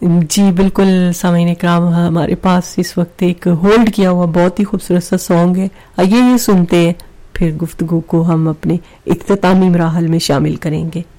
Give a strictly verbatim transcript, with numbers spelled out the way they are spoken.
जी बिल्कुल सामीन इकराम, हमारे पास इस वक्त एक होल्ड किया हुआ बहुत ही खूबसूरत सा सॉन्ग है, आइए ये सुनते हैं, फिर गुफ्तगू को हम अपने इख्तितामी मराहल में शामिल करेंगे।